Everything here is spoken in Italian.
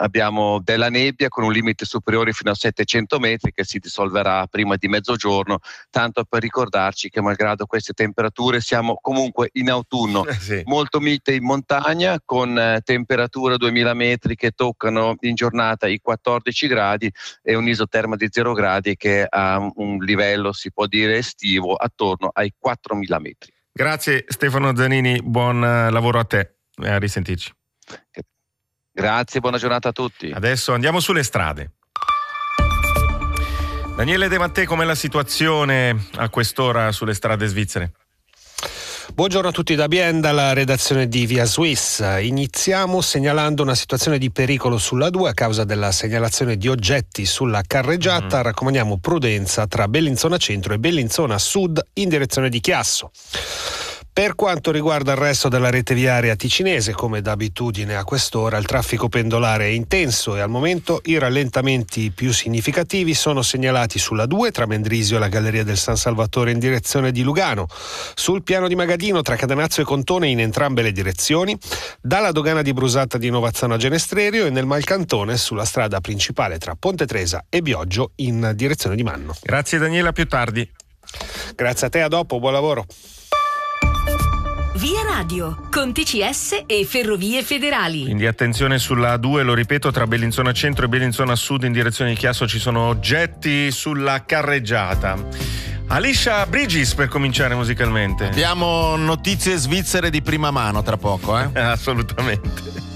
abbiamo della nebbia con un limite superiore fino a 700 metri che si dissolverà prima di mezzogiorno, tanto per ricordarci che malgrado queste temperature siamo comunque in autunno, molto mite in montagna, con temperature a 2000 metri che toccano in giornata i 14 gradi e un isoterma di 0 gradi che ha un livello, si può dire, estivo attorno ai 4000 metri. Grazie Stefano Zanini, buon lavoro a te e a risentirci. Grazie, buona giornata a tutti. Adesso andiamo sulle strade. Daniele De Mattei, com'è la situazione a quest'ora sulle strade svizzere? Buongiorno a tutti da Bien, dalla redazione di Via Swiss. Iniziamo segnalando una situazione di pericolo sulla 2 a causa della segnalazione di oggetti sulla carreggiata. Raccomandiamo prudenza tra Bellinzona Centro e Bellinzona Sud in direzione di Chiasso. Per quanto riguarda il resto della rete viaria ticinese, come d'abitudine a quest'ora, il traffico pendolare è intenso e al momento i rallentamenti più significativi sono segnalati sulla 2 tra Mendrisio e la Galleria del San Salvatore in direzione di Lugano, sul piano di Magadino tra Cadenazzo e Contone in entrambe le direzioni, dalla dogana di Brusata di Novazzano a Genestrerio e nel Malcantone sulla strada principale tra Ponte Tresa e Bioggio in direzione di Manno. Grazie Daniela, più tardi. Grazie a te, a dopo, buon lavoro. Via Radio, con TCS e Ferrovie Federali. Quindi attenzione sulla 2, lo ripeto, tra Bellinzona Centro e Bellinzona Sud in direzione di Chiasso ci sono oggetti sulla carreggiata. Alicia Bridges per cominciare musicalmente. Abbiamo notizie svizzere di prima mano tra poco, Assolutamente.